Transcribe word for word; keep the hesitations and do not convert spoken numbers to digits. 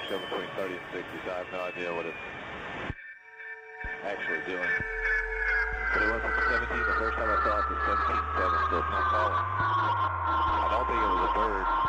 go between thirty and sixty, so I have no idea what it's actually doing. But it wasn't seventeen the first time I saw it, but seventeen seven, so it's not calling. I don't think it was a bird.